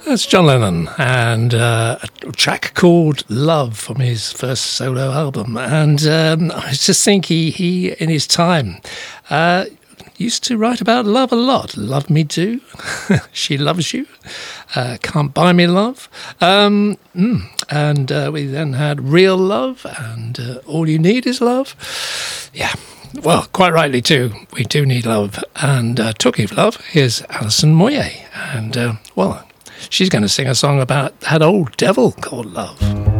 That's John Lennon, and a track called Love from his first solo album. And I just think he in his time, used to write about love a lot. Love Me Do, She Loves You, Can't Buy Me Love. And we then had Real Love and All You Need Is Love. Yeah, well, quite rightly too, we do need love. And talking of love, here's Alison Moyet. And, well, she's going to sing a song about that old devil called love.